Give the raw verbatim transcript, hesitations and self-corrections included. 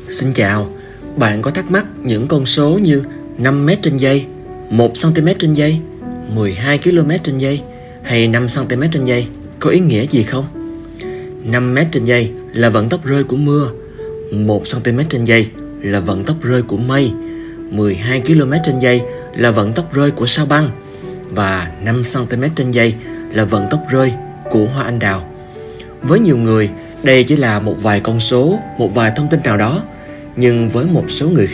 Xin chào, bạn có thắc mắc những con số như năm mét trên giây, một xăng-ti-mét trên giây, mười hai ki-lô-mét trên giây hay năm xăng-ti-mét trên giây có ý nghĩa gì không? năm mét trên giây là vận tốc rơi của mưa, một xăng-ti-mét trên giây là vận tốc rơi của mây, mười hai ki-lô-mét trên giây là vận tốc rơi của sao băng và năm xăng-ti-mét trên giây là vận tốc rơi của hoa anh đào. Với nhiều người, đây chỉ là một vài con số, một vài thông tin nào đó, nhưng với một số người khác